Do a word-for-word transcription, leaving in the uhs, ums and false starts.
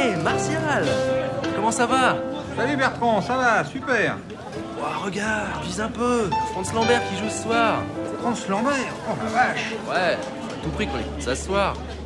Hey, Martial! Comment ça va? Salut Bertrand, ça va, super. Oh, regarde, vise un peu. Franz Lambert qui joue ce soir. Franz Lambert, oh la vache. Ouais, à tout prix qu'on écoute ça ce soir.